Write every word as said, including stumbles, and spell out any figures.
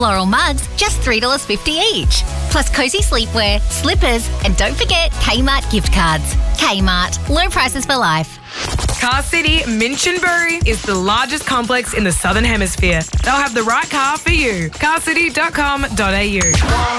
Floral mugs, just three dollars fifty each. Plus cosy sleepwear, slippers, and don't forget Kmart gift cards. Kmart, low prices for life. Car City Minchinbury is the largest complex in the Southern Hemisphere. They'll have the right car for you. car city dot com dot a u.